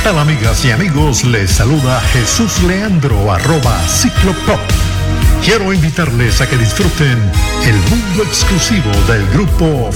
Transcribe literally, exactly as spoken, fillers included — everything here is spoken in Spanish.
tal, amigas y amigos? Les saluda Jesús Leandro, arroba Ciclopop. Quiero invitarles a que disfruten el mundo exclusivo del grupo